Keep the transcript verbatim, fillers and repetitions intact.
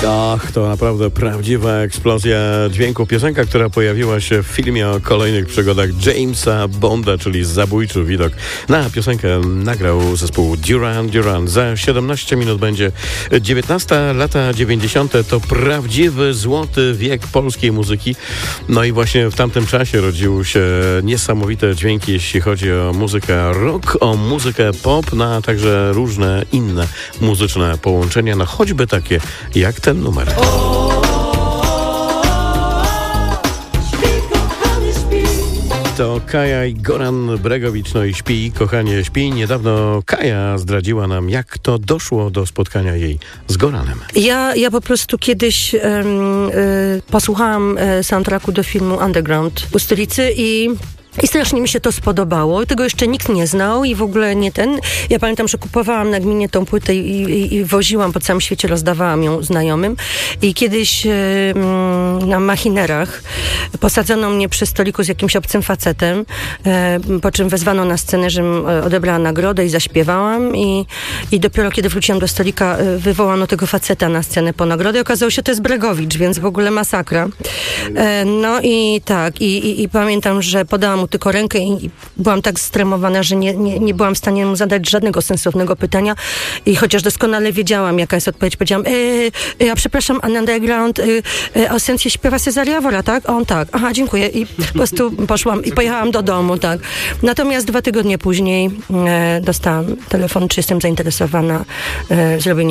Ach, to naprawdę prawdziwa eksplozja dźwięku. Piosenka, która pojawiła się w filmie o kolejnych przygodach Jamesa Bonda, czyli Zabójczy widok. Na piosenkę nagrał zespół Duran Duran. Za siedemnaście minut będzie dziewiętnaste lata dziewięćdziesiąte. To prawdziwy złoty wiek polskiej muzyki. No i właśnie w tamtym czasie rodziły się niesamowite dźwięki, jeśli chodzi o muzykę rock, o muzykę pop, no a także różne inne muzyczne połączenia, no choćby takie jak ten numer. To Kaja i Goran Bregowicz, no i śpi, kochanie, śpi. Niedawno Kaja zdradziła nam, jak to doszło do spotkania jej z Goranem. Ja, ja po prostu kiedyś um, y, posłuchałam y, soundtracku do filmu Underground u Stylicy i I strasznie mi się to spodobało. Tego jeszcze nikt nie znał i w ogóle nie ten. Ja pamiętam, że kupowałam na gminie tą płytę i, i, i woziłam po całym świecie, rozdawałam ją znajomym. I kiedyś e, na machinerach posadzono mnie przy stoliku z jakimś obcym facetem, e, po czym wezwano na scenę, żebym odebrała nagrodę i zaśpiewałam. I, i dopiero kiedy wróciłam do stolika, wywołano tego faceta na scenę po nagrodę. I okazało się, że to jest Bregowicz, więc w ogóle masakra. E, no i tak. I, i, i pamiętam, że podałam mu tylko rękę i byłam tak stremowana, że nie, nie, nie byłam w stanie mu zadać żadnego sensownego pytania i chociaż doskonale wiedziałam, jaka jest odpowiedź, powiedziałam, e, e, a przepraszam, an Underground, e, e, o sensie śpiewa Cezary Jawora, tak? On tak. Aha, dziękuję. I po prostu poszłam i pojechałam do domu, tak. Natomiast dwa tygodnie później e, dostałam telefon, czy jestem zainteresowana e, zrobieniem